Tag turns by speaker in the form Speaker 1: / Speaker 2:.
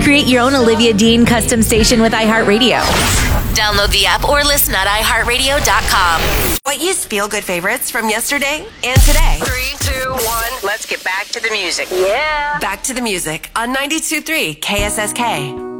Speaker 1: Create your own Olivia Dean custom station with iHeartRadio.
Speaker 2: Download the app or listen at iHeartRadio.com.
Speaker 3: What used feel-good favorites from yesterday and today?
Speaker 4: 3, 2, 1, let's get back to the music.
Speaker 3: Yeah. Back to the music on 92.3 KSSK.